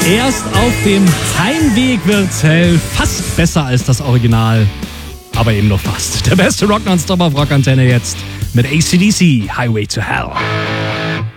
Erst auf dem Heimweg wird's hell, fast besser als das Original, aber eben nur fast. Der beste Rock Nonstop auf Rockantenne jetzt mit AC/DC, Highway to Hell.